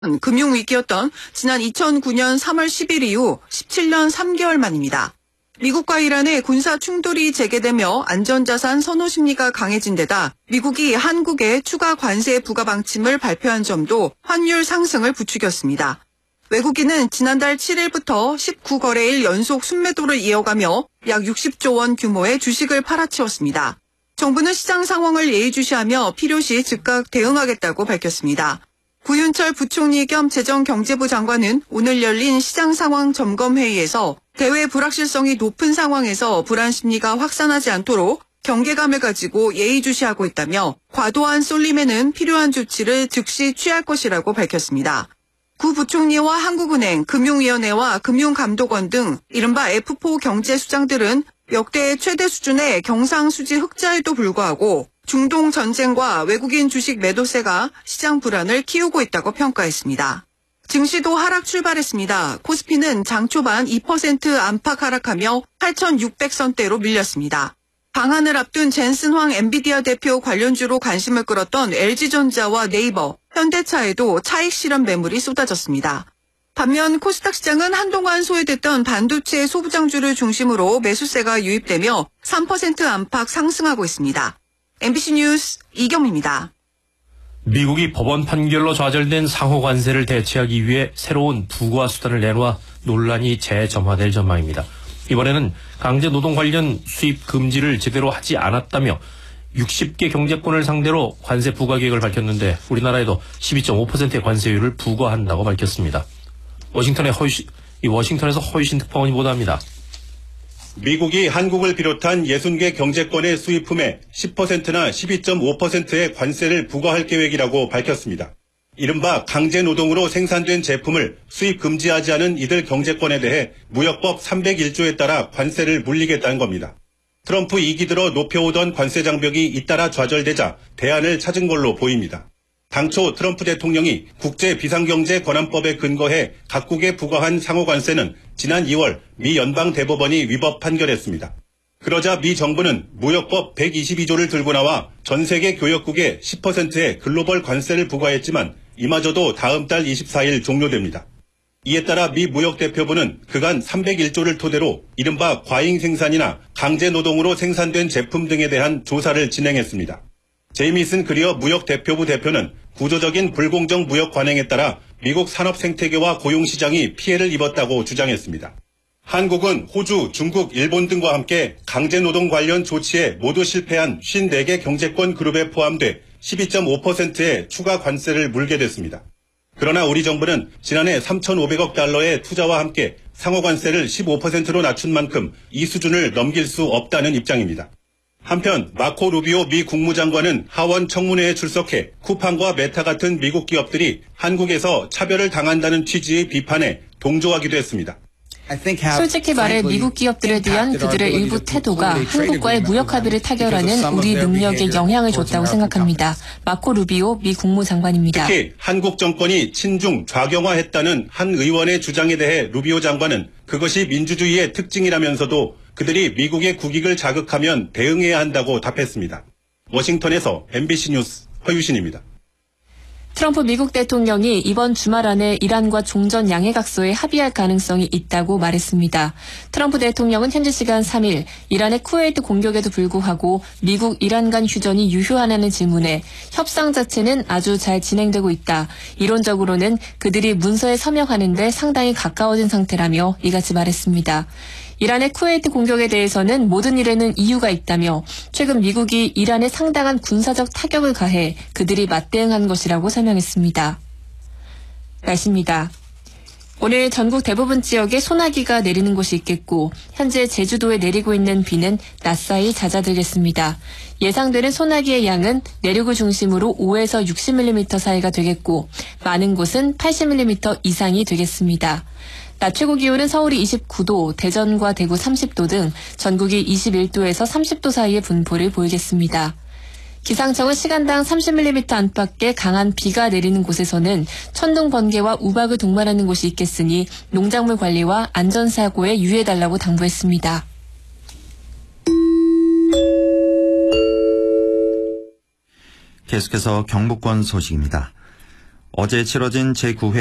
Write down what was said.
금융위기였던 지난 2009년 3월 10일 이후 17년 3개월 만입니다. 미국과 이란의 군사 충돌이 재개되며 안전자산 선호 심리가 강해진 데다 미국이 한국에 추가 관세 부과 방침을 발표한 점도 환율 상승을 부추겼습니다. 외국인은 지난달 7일부터 19거래일 연속 순매도를 이어가며 약 60조 원 규모의 주식을 팔아치웠습니다. 정부는 시장 상황을 예의주시하며 필요시 즉각 대응하겠다고 밝혔습니다. 구윤철 부총리 겸 재정경제부 장관은 오늘 열린 시장 상황 점검 회의에서 대외 불확실성이 높은 상황에서 불안 심리가 확산하지 않도록 경계감을 가지고 예의주시하고 있다며 과도한 쏠림에는 필요한 조치를 즉시 취할 것이라고 밝혔습니다. 구 부총리와 한국은행, 금융위원회와 금융감독원 등 이른바 F4 경제수장들은 역대 최대 수준의 경상수지 흑자에도 불구하고 중동 전쟁과 외국인 주식 매도세가 시장 불안을 키우고 있다고 평가했습니다. 증시도 하락 출발했습니다. 코스피는 장 초반 2% 안팎 하락하며 8,600선대로 밀렸습니다. 방한을 앞둔 젠슨 황 엔비디아 대표 관련주로 관심을 끌었던 LG전자와 네이버, 현대차에도 차익 실현 매물이 쏟아졌습니다. 반면 코스닥 시장은 한동안 소외됐던 반도체 소부장주를 중심으로 매수세가 유입되며 3% 안팎 상승하고 있습니다. MBC 뉴스 이경미입니다. 미국이 법원 판결로 좌절된 상호 관세를 대체하기 위해 새로운 부과 수단을 내놓아 논란이 재점화될 전망입니다. 이번에는 강제 노동 관련 수입 금지를 제대로 하지 않았다며 60개 경제권을 상대로 관세 부과 계획을 밝혔는데 우리나라에도 12.5%의 관세율을 부과한다고 밝혔습니다. 워싱턴에서 허유신 특파원이 보도합니다. 미국이 한국을 비롯한 60개 경제권의 수입품에 10%나 12.5%의 관세를 부과할 계획이라고 밝혔습니다. 이른바 강제노동으로 생산된 제품을 수입 금지하지 않은 이들 경제권에 대해 무역법 301조에 따라 관세를 물리겠다는 겁니다. 트럼프 2기 들어 높여오던 관세 장벽이 잇따라 좌절되자 대안을 찾은 걸로 보입니다. 당초 트럼프 대통령이 국제비상경제권한법에 근거해 각국에 부과한 상호관세는 지난 2월 미 연방대법원이 위법 판결했습니다. 그러자 미 정부는 무역법 122조를 들고 나와 전 세계 교역국에 10%의 글로벌 관세를 부과했지만 이마저도 다음 달 24일 종료됩니다. 이에 따라 미 무역대표부는 그간 301조를 토대로 이른바 과잉 생산이나 강제노동으로 생산된 제품 등에 대한 조사를 진행했습니다. 제이미슨 그리어 무역대표부 대표는 구조적인 불공정 무역 관행에 따라 미국 산업 생태계와 고용시장이 피해를 입었다고 주장했습니다. 한국은 호주, 중국, 일본 등과 함께 강제노동 관련 조치에 모두 실패한 54개 경제권 그룹에 포함돼 12.5%의 추가 관세를 물게 됐습니다. 그러나 우리 정부는 지난해 3,500억 달러의 투자와 함께 상호관세를 15%로 낮춘 만큼 이 수준을 넘길 수 없다는 입장입니다. 한편 마코 루비오 미 국무장관은 하원 청문회에 출석해 쿠팡과 메타 같은 미국 기업들이 한국에서 차별을 당한다는 취지의 비판에 동조하기도 했습니다. 솔직히 말해 미국 기업들에 대한 그들의 일부 태도가 한국과의 무역 합의를 타결하는 우리 능력에 영향을 줬다고 생각합니다. 마코 루비오 미 국무장관입니다. 특히 한국 정권이 친중 좌경화했다는 한 의원의 주장에 대해 루비오 장관은 그것이 민주주의의 특징이라면서도 그들이 미국의 국익을 자극하면 대응해야 한다고 답했습니다. 워싱턴에서 MBC 뉴스 허유신입니다. 트럼프 미국 대통령이 이번 주말 안에 이란과 종전 양해각서에 합의할 가능성이 있다고 말했습니다. 트럼프 대통령은 현지 시간 3일 이란의 쿠웨이트 공격에도 불구하고 미국 이란 간 휴전이 유효하냐는 질문에 협상 자체는 아주 잘 진행되고 있다. 이론적으로는 그들이 문서에 서명하는 데 상당히 가까워진 상태라며 이같이 말했습니다. 이란의 쿠웨이트 공격에 대해서는 모든 일에는 이유가 있다며 최근 미국이 이란에 상당한 군사적 타격을 가해 그들이 맞대응한 것이라고 설명했습니다. 날씨입니다. 오늘 전국 대부분 지역에 소나기가 내리는 곳이 있겠고 현재 제주도에 내리고 있는 비는 낮사이 잦아들겠습니다. 예상되는 소나기의 양은 내륙을 중심으로 5에서 60mm 사이가 되겠고 많은 곳은 80mm 이상이 되겠습니다. 낮 최고 기온은 서울이 29도, 대전과 대구 30도 등 전국이 21도에서 30도 사이의 분포를 보이겠습니다. 기상청은 시간당 30mm 안팎의 강한 비가 내리는 곳에서는 천둥 번개와 우박을 동반하는 곳이 있겠으니 농작물 관리와 안전사고에 유의해달라고 당부했습니다. 계속해서 경북권 소식입니다. 어제 치러진 제9회